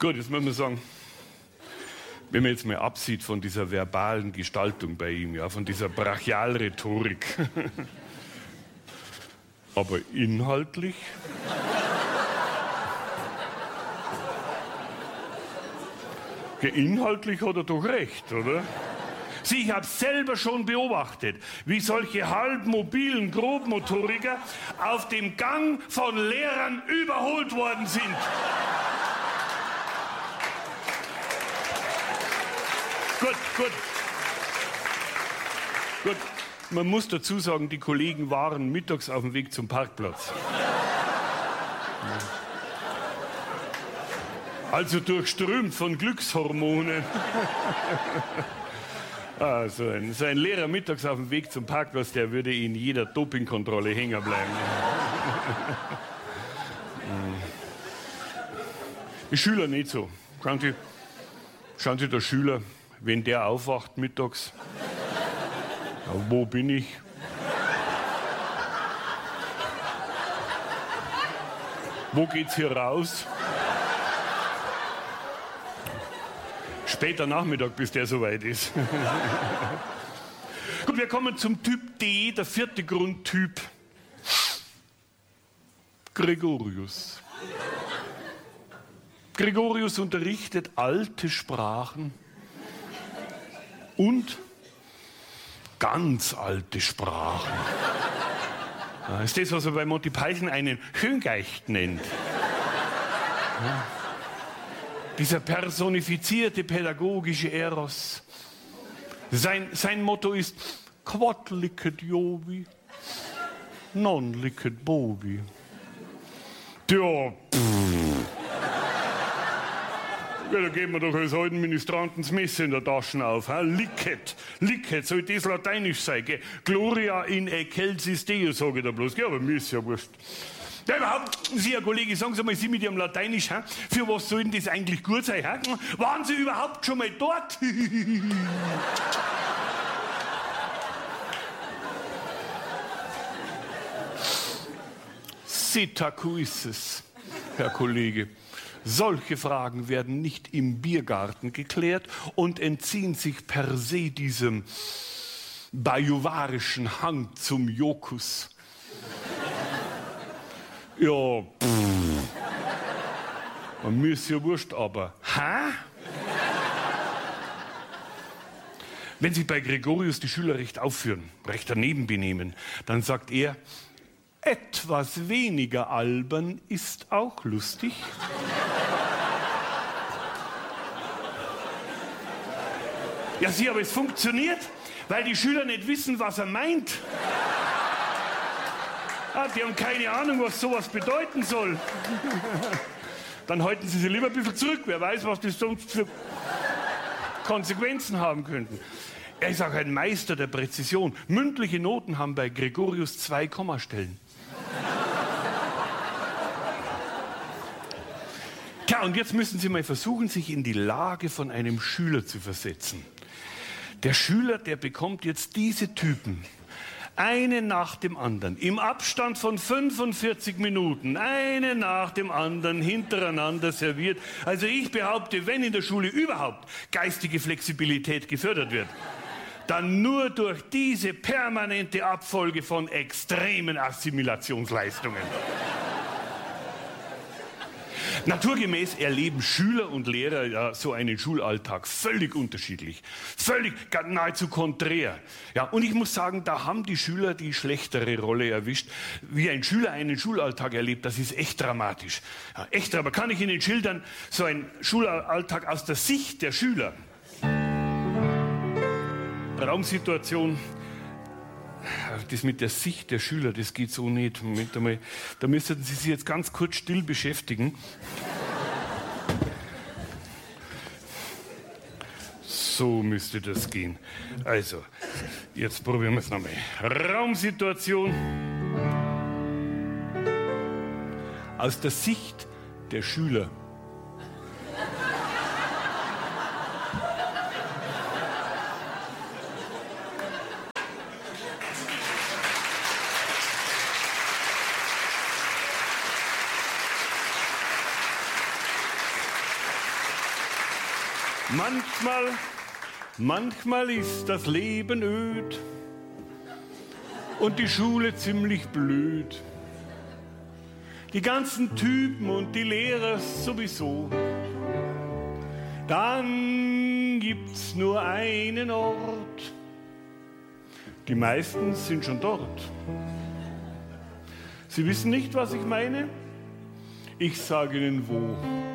Gut, jetzt muss man sagen, wenn man jetzt mal absieht von dieser verbalen Gestaltung bei ihm, ja, von dieser Brachialrhetorik, aber inhaltlich... Inhaltlich hat er doch recht, oder? Sie, ich habe selber schon beobachtet, wie solche halbmobilen Grobmotoriker auf dem Gang von Lehrern überholt worden sind. Gut. Man muss dazu sagen, die Kollegen waren mittags auf dem Weg zum Parkplatz. Also durchströmt von Glückshormonen. So ein Lehrer mittags auf dem Weg zum Parkplatz, der würde in jeder Dopingkontrolle hängen bleiben. Die Schüler nicht so. Schauen Sie, der Schüler, wenn der aufwacht mittags, ja, wo bin ich? Wo geht's hier raus? Später Nachmittag, bis der soweit ist. Gut, wir kommen zum Typ D, der vierte Grundtyp. Gregorius. Gregorius unterrichtet alte Sprachen und ganz alte Sprachen. Das ist das, was man bei Monty Python einen Schöngeist nennt. Ja. Dieser personifizierte pädagogische Eros. Sein Motto ist Quod licet Jovi, non licet bovi. Ja, da geht man doch als alten Ministranten das Messer in der Tasche auf. Licet, soll das lateinisch sein? Gell? Gloria in excelsis Deo, sage ich da bloß. Ja, aber mir ist ja wurscht. Ja, überhaupt, Sie, Herr Kollege, sagen Sie mal, Sie mit Ihrem Lateinisch, für was soll denn das eigentlich gut sein? Waren Sie überhaupt schon mal dort? Sitacuisses, Herr Kollege. Solche Fragen werden nicht im Biergarten geklärt und entziehen sich per se diesem bajuwarischen Hang zum Jokus. Ja, mir ist ja wurscht, aber wenn sich bei Gregorius die Schüler recht aufführen, recht daneben benehmen, dann sagt er, etwas weniger albern ist auch lustig. Ja, sieh, aber es funktioniert, weil die Schüler nicht wissen, was er meint. Die haben keine Ahnung, was sowas bedeuten soll. Dann halten sie sich lieber ein bisschen zurück. Wer weiß, was das sonst für Konsequenzen haben könnten. Er ist auch ein Meister der Präzision. Mündliche Noten haben bei Gregorius 2 Kommastellen. Tja, und jetzt müssen Sie mal versuchen, sich in die Lage von einem Schüler zu versetzen. Der Schüler, der bekommt jetzt diese Typen. Einen nach dem anderen, im Abstand von 45 Minuten, einen nach dem anderen hintereinander serviert. Also ich behaupte, wenn in der Schule überhaupt geistige Flexibilität gefördert wird, dann nur durch diese permanente Abfolge von extremen Assimilationsleistungen. Naturgemäß erleben Schüler und Lehrer ja so einen Schulalltag völlig unterschiedlich, völlig nahezu konträr. Ja, und ich muss sagen, da haben die Schüler die schlechtere Rolle erwischt. Wie ein Schüler einen Schulalltag erlebt, das ist echt dramatisch. Ja, echt, aber kann ich Ihnen schildern, so ein Schulalltag aus der Sicht der Schüler. Raumsituation. Das mit der Sicht der Schüler, das geht so nicht. Moment einmal, da müssten Sie sich jetzt ganz kurz still beschäftigen. So müsste das gehen. Also, jetzt probieren wir es nochmal. Raumsituation. Aus der Sicht der Schüler. Manchmal ist das Leben öd und die Schule ziemlich blöd. Die ganzen Typen und die Lehrer sowieso. Dann gibt's nur einen Ort. Die meisten sind schon dort. Sie wissen nicht, was ich meine? Ich sage Ihnen wo.